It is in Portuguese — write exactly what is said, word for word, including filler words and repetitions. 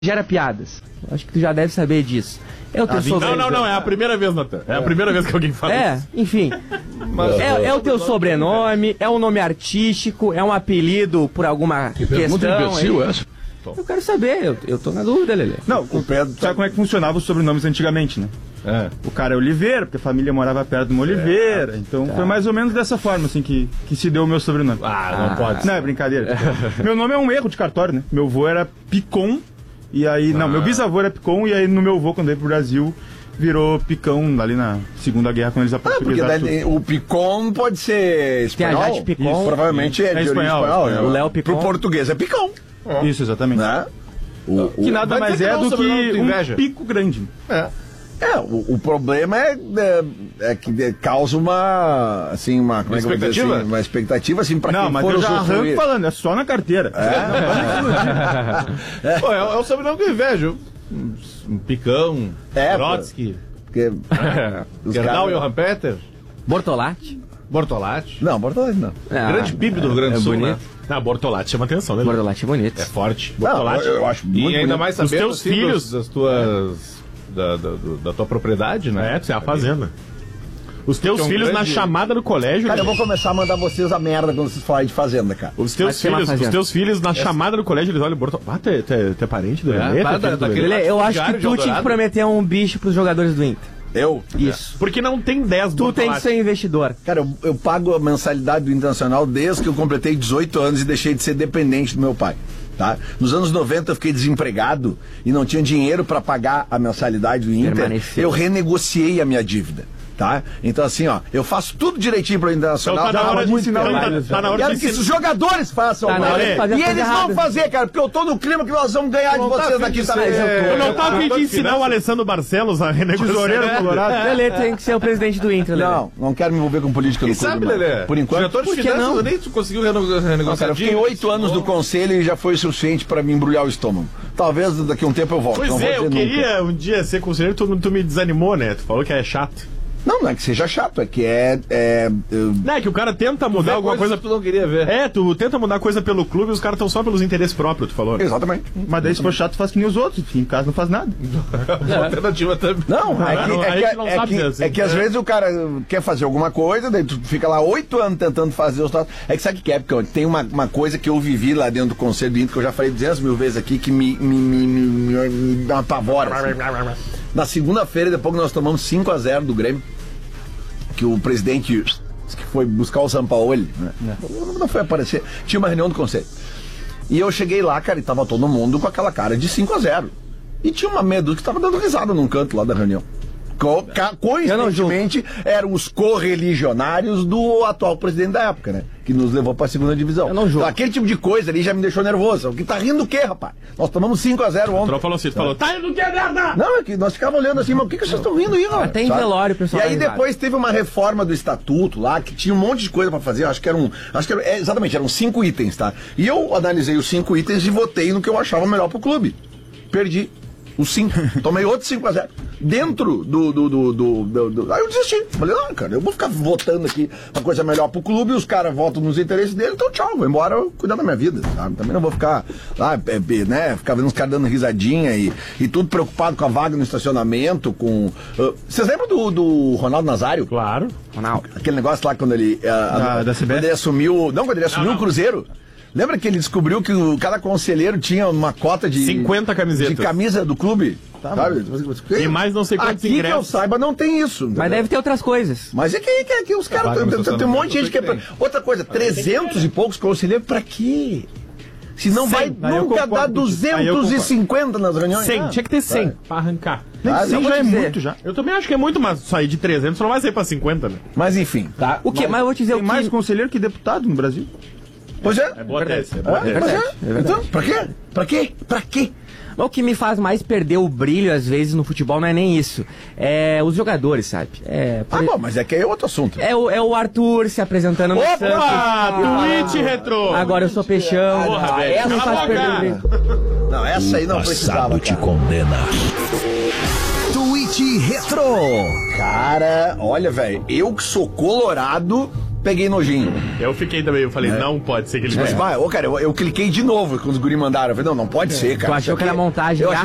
gera piadas. Acho que tu já deve saber disso. É o teu sobrenome. Não, não, não, é a primeira vez, Natan. É, é a primeira vez que alguém fala É, isso. enfim. Mas, é, é o teu sobrenome, é um nome artístico, é um apelido por alguma que questão. Muito imbecil essa. Eu quero saber, eu, eu tô na dúvida, Lelê. Não, o Pedro, sabe como é que funcionava os sobrenomes antigamente, né? É. O cara é Oliveira, porque a família morava perto de uma Oliveira. É. Então tá. Foi mais ou menos dessa forma, assim, que, que se deu o meu sobrenome. Ah, não ah. pode. Não, é brincadeira. Meu nome é um erro de cartório, né? Meu avô era Picon, e aí... Ah. Não, meu bisavô era Picon, e aí no meu avô, quando veio pro Brasil, virou Picão ali na Segunda Guerra, quando eles aportuguesaram. Ah, porque daí, o Picon pode ser espanhol. Tem a Picon. Isso, provavelmente é, é de espanhol. espanhol É. O Léo Picon. Pro português é Picão. É. Isso, exatamente. Né? O, o, que nada mais é do que um pico grande. É. É, o, o problema é, é, é que de, causa uma, assim, uma, como uma é que eu vou dizer assim, uma expectativa, assim, pra não, quem mas for eu já usufruir. arranco falando, é só na carteira. É, é. Pô, é, é o sobrenome que eu invejo. Um, um Picão, é, Trotsky, porque, Gerdau e Johan Peter, Bortolatti. Bortolatti. Não, Bortolatti não. Ah, grande P I B é, do Rio Grande do é Sul, bonito. Né? Não, Bortolatti chama atenção, né? Bortolatti é bonito. É forte. Bortolatti. Não, eu, eu acho muito E ainda bonito. mais sabendo os teus assim, filhos, dos, das tuas... Da, da, da tua propriedade, né? É, tu é a fazenda. Os teus é um filhos grande... na chamada do colégio... Cara, eu vou começar a mandar vocês a merda quando vocês falarem de fazenda, cara. Os teus, filhos, os teus filhos na Essa... chamada do colégio, eles olham... Borto... Ah, tu é, tu é, tu é parente do Lelê? É, da, Lelê? Eu acho que tu tinha que prometer um bicho pros jogadores do Inter. Eu? Isso. É. Porque não tem dez Tu tem que ser investidor. Cara, eu, eu pago a mensalidade do Internacional desde que eu completei dezoito anos e deixei de ser dependente do meu pai. Tá? Nos anos noventa eu fiquei desempregado e não tinha dinheiro para pagar a mensalidade do Inter. Permaneceu. Eu renegociei a minha dívida. Tá? Então assim, ó, eu faço tudo direitinho pro Internacional. Então, tá na hora de ensinar. Tá, tá na hora Quero de que ensinar. Os jogadores façam. Tá na hora de fazer e eles errado. vão fazer, cara, porque eu tô no clima que nós vamos ganhar de vocês daqui também. Eu não tava a fim de ensinar o Alessandro Barcelos a renegociar. Tesoureiro colorado. Lelê tem que ser o presidente do Inter, Lelê. Não, não quero me envolver com política no clube. Sabe, não. Lelê? Por enquanto. Diretor de finanças, nem tu conseguiu renegociar. Não, cara, eu fiquei oito anos no conselho e já foi suficiente pra me embrulhar o estômago. Talvez daqui a um tempo eu volto. Pois é, eu queria um dia ser conselheiro, tu, tu me desanimou, né? Tu falou que é chato. Não, não é que seja chato, é que é... é eu... Não, é que o cara tenta mudar alguma coisa que tu não queria ver. É, tu tenta mudar coisa pelo clube e os caras estão só pelos interesses próprios, tu falou. Né? Exatamente. Mas daí se for chato, faz que nem os outros. Em casa não faz nada. É. Alternativa também. Não, é que, não, é que, a gente não é sabe que, assim. é que às vezes o cara quer fazer alguma coisa, daí tu fica lá oito anos tentando fazer os troços. É que sabe o que é? Porque tem uma, uma coisa que eu vivi lá dentro do Conselho do Inter, que eu já falei duzentas mil vezes aqui, que me, me, me, me, me, me apavora. Assim. Na segunda-feira, depois que nós tomamos cinco a zero do Grêmio, que o presidente que foi buscar o Sampaoli, né? É. Não foi aparecer. Tinha uma reunião do conselho. E eu cheguei lá, cara, e tava todo mundo com aquela cara de cinco a zero. E tinha uma meia dúzia que tava dando risada num canto lá da reunião. Co coincidentemente, eram os correligionários do atual presidente da época, né? Que nos levou pra segunda divisão. Eu não julgo. Então, aquele tipo de coisa ali já me deixou nervoso. O que tá rindo o quê, rapaz? Nós tomamos cinco a zero ontem. O falou assim, tu falou, tá rindo o quê, merda? Não, é que nós ficávamos olhando assim, mas o que, que vocês estão rindo aí, ó? Até em velório, pessoal. E aí depois teve uma reforma do estatuto lá, que tinha um monte de coisa pra fazer. Acho que eram. Acho que era, é, exatamente, eram cinco itens, tá? E eu analisei os cinco itens e votei no que eu achava melhor pro clube. Perdi. Os cinco. Tomei outro cinco a zero. Dentro do do, do, do, do, do. Aí eu desisti. Falei, não, cara, eu vou ficar votando aqui uma coisa melhor pro clube, os caras votam nos interesses dele, então tchau, vou embora cuidar da minha vida, sabe? Também não vou ficar lá, é, né, ficar vendo os caras dando risadinha e, e tudo preocupado com a vaga no estacionamento, com... Uh, vocês lembram do, do Ronaldo Nazário? Claro. Ronaldo. Aquele negócio lá quando ele... Uh, da, a, da quando ele assumiu... Não, quando ele assumiu não, não. o Cruzeiro. Lembra que ele descobriu que o, cada conselheiro tinha uma cota de... cinquenta camisetas. De camisa do clube? Tá, sabe? E mais não sei quantos Aqui ingressos. que eu saiba não tem isso. Entendeu? Mas deve ter outras coisas. Mas é que, é que, é que os caras... Tem, tem, tem um monte de gente que é... Pra... Outra coisa, trezentos e poucos conselheiros pra quê? Se não vai nunca dar duzentos e cinquenta nas reuniões. cem, tinha que ter cem vai. Pra arrancar. Ah, cem já é muito já. Eu também acho que é muito, mas sair de trezentos não vai sair pra cinquenta, né? Mas enfim, tá? O que? Mas, mas eu vou te dizer tem o que... mais conselheiro que deputado no Brasil. Pois é. É boa tese. É boa tese. É, é, é, é então, pra quê? Pra quê? Pra quê? O que me faz mais perder o brilho, às vezes, no futebol não é nem isso. É os jogadores, sabe? É, por... Ah, bom, mas é que é outro assunto. É o, é o Arthur se apresentando no Opa! Santos. Opa! Twitch retrô! Agora eu sou peixão. Porra, ah, essa me faz perder o brilho. Não, essa aí não o precisava, te condena. Twitch retrô. Cara, olha, velho, eu que sou colorado... peguei nojinho. Eu fiquei também, eu falei, é. não pode ser que eles... Mas, é. ô, cara, eu, eu cliquei de novo quando os guri mandaram. Eu falei, não, não pode é. ser, cara. Tu achou que era montagem?